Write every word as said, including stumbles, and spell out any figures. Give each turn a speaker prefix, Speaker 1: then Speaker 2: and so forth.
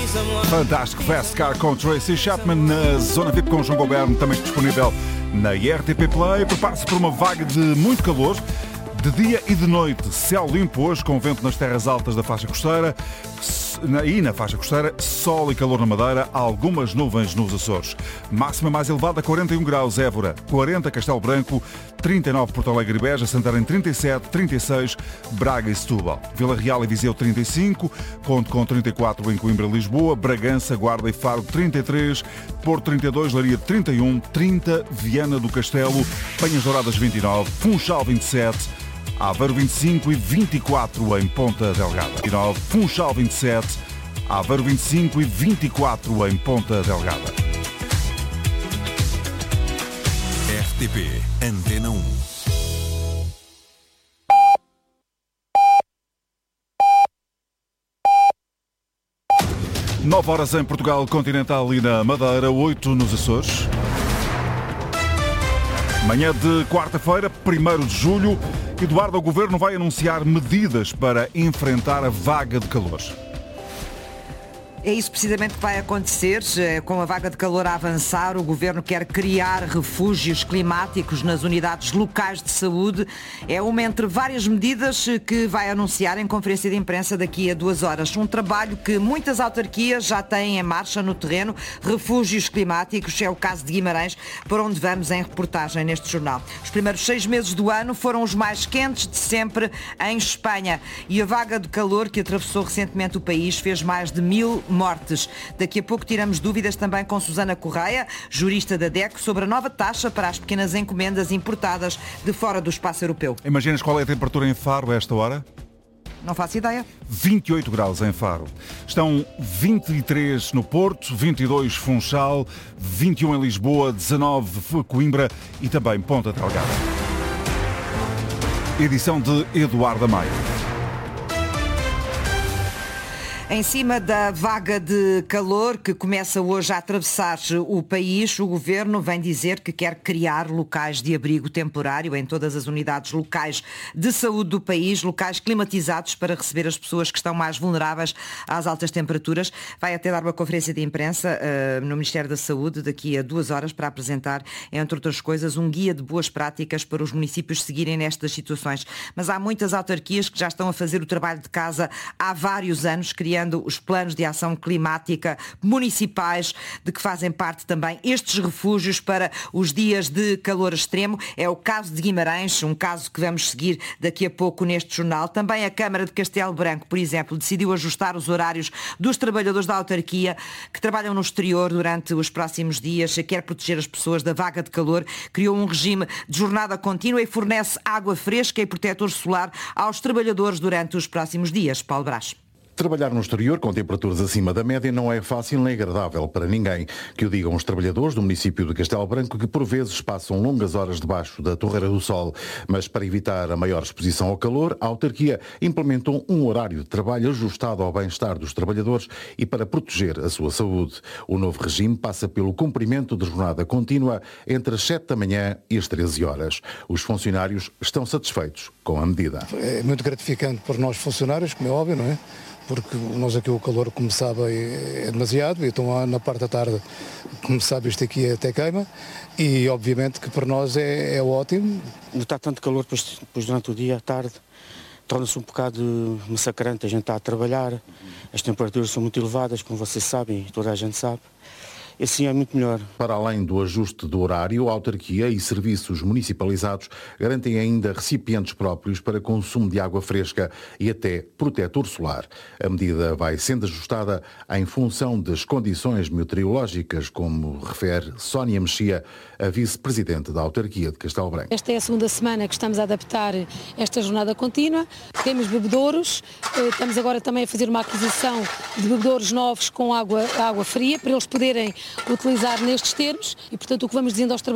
Speaker 1: Fantástico Fast Car com Tracy Chapman na Zona V I P com João Goberno, também disponível na R T P Play. Prepare-se para uma vaga de muito calor, de dia e de noite. Céu limpo hoje, com vento nas terras altas da faixa costeira e na faixa costeira, sol e calor na Madeira, algumas nuvens nos Açores. Máxima mais elevada, quarenta e um graus, Évora, quarenta, Castelo Branco, trinta e nove, Porto Alegre e Beja, Santarém trinta e sete, trinta e seis, Braga e Setúbal. Vila Real e Viseu trinta e cinco, Conto com trinta e quatro em Coimbra e Lisboa, Bragança, Guarda e Faro trinta e três, Porto trinta e dois, Leiria trinta e um, trinta, Viana do Castelo, Penhas Douradas vinte e nove, Funchal vinte e sete, Aveiro vinte e cinco e vinte e quatro em Ponta Delgada. vinte e nove, Funchal vinte e sete, Aveiro vinte e cinco e vinte e quatro em Ponta Delgada.
Speaker 2: R T P Antena um.
Speaker 1: nove horas em Portugal Continental e na Madeira, oito nos Açores. Manhã de quarta-feira, primeiro de julho, Eduardo, o Governo vai anunciar medidas para enfrentar a vaga de calor.
Speaker 3: É isso precisamente que vai acontecer. Com a vaga de calor a avançar, o Governo quer criar refúgios climáticos nas unidades locais de saúde. É uma entre várias medidas que vai anunciar em conferência de imprensa daqui a duas horas. Um trabalho que muitas autarquias já têm em marcha no terreno. Refúgios climáticos, é o caso de Guimarães, para onde vamos em reportagem neste jornal. Os primeiros seis meses do ano foram os mais quentes de sempre em Espanha. E a vaga de calor que atravessou recentemente o país fez mais de mil mortes. Daqui a pouco tiramos dúvidas também com Susana Correia, jurista da D E C, sobre a nova taxa para as pequenas encomendas importadas de fora do espaço europeu.
Speaker 1: Imaginas qual é a temperatura em Faro a esta hora?
Speaker 3: Não faço ideia.
Speaker 1: vinte e oito graus em Faro. Estão vinte e três no Porto, vinte e dois Funchal, vinte e um em Lisboa, dezanove Coimbra e também Ponta Delgada. Edição de Eduardo Maia.
Speaker 3: Em cima da vaga de calor que começa hoje a atravessar o país, o Governo vem dizer que quer criar locais de abrigo temporário em todas as unidades locais de saúde do país, locais climatizados para receber as pessoas que estão mais vulneráveis às altas temperaturas. Vai até dar uma conferência de imprensa uh, no Ministério da Saúde daqui a duas horas para apresentar, entre outras coisas, um guia de boas práticas para os municípios seguirem nestas situações. Mas há muitas autarquias que já estão a fazer o trabalho de casa há vários anos, criando os planos de ação climática municipais, de que fazem parte também estes refúgios para os dias de calor extremo. É o caso de Guimarães, um caso que vamos seguir daqui a pouco neste jornal. Também a Câmara de Castelo Branco, por exemplo, decidiu ajustar os horários dos trabalhadores da autarquia que trabalham no exterior durante os próximos dias, quer proteger as pessoas da vaga de calor, criou um regime de jornada contínua e fornece água fresca e protetor solar aos trabalhadores durante os próximos dias. Paulo Brás.
Speaker 4: Trabalhar no exterior com temperaturas acima da média não é fácil nem agradável para ninguém. Que o digam os trabalhadores do município de Castelo Branco, que por vezes passam longas horas debaixo da torreira do sol. Mas para evitar a maior exposição ao calor, a autarquia implementou um horário de trabalho ajustado ao bem-estar dos trabalhadores e para proteger a sua saúde. O novo regime passa pelo cumprimento de jornada contínua entre as sete da manhã e as treze horas. Os funcionários estão satisfeitos com a medida.
Speaker 5: É muito gratificante para nós funcionários, como é óbvio, não é? Porque nós aqui o calor, como sabe, é demasiado, então na parte da tarde, como sabe, isto aqui até queima, e obviamente que para nós é, é ótimo.
Speaker 6: Está tanto calor, depois, depois durante o dia, à tarde, torna-se um bocado massacrante, a gente está a trabalhar, as temperaturas são muito elevadas, como vocês sabem, toda a gente sabe. E assim é muito melhor.
Speaker 4: Para além do ajuste do horário, a autarquia e serviços municipalizados garantem ainda recipientes próprios para consumo de água fresca e até protetor solar. A medida vai sendo ajustada em função das condições meteorológicas, como refere Sónia Mexia, a vice-presidente da autarquia de Castelo Branco.
Speaker 7: Esta é a segunda semana que estamos a adaptar esta jornada contínua. Temos bebedouros, estamos agora também a fazer uma aquisição de bebedouros novos com água, água fria, para eles poderem utilizar nestes termos, e portanto o que vamos dizendo aos trabalhadores